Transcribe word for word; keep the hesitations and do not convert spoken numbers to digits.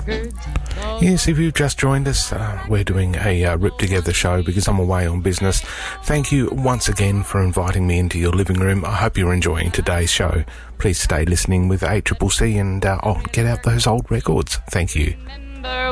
Yes, if you've just joined us, uh, we're doing a uh, Rip Together show because I'm away on business. Thank you once again for inviting me into your living room. I hope you're enjoying today's show. Please stay listening with A C C C and uh, I'll get out those old records. Thank you.